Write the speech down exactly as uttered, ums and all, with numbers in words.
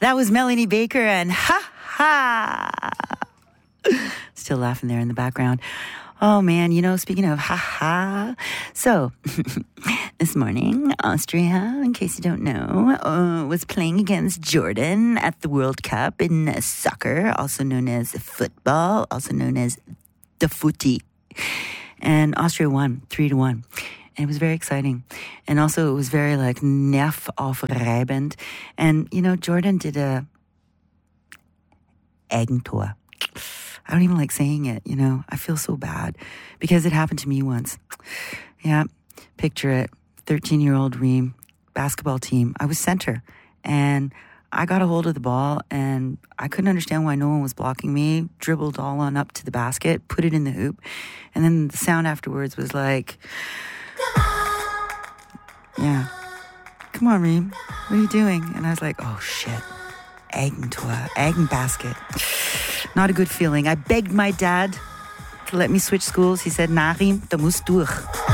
That was Melanie Baker and Ha Ha. Still laughing there in the background. Oh, man, you know, speaking of ha-ha, so this morning, Austria, in case you don't know, uh, was playing against Jordan at the World Cup in uh, soccer, also known as football, also known as the footy. And Austria won, three to one. And it was very exciting. And also it was very, like, nervaufreibend. And, you know, Jordan did a Eigentor. I don't even like saying it, you know. I feel so bad because it happened to me once. Yeah, picture it. thirteen-year-old Reem, basketball team. I was center, and I got a hold of the ball, and I couldn't understand why no one was blocking me. Dribbled all on up to the basket, put it in the hoop, and then the sound afterwards was like, yeah, come on, Reem, what are you doing? And I was like, oh, shit. Eigentor, Eigenbasket. Not a good feeling. I begged my dad to let me switch schools. He said, Narim, da musst durch.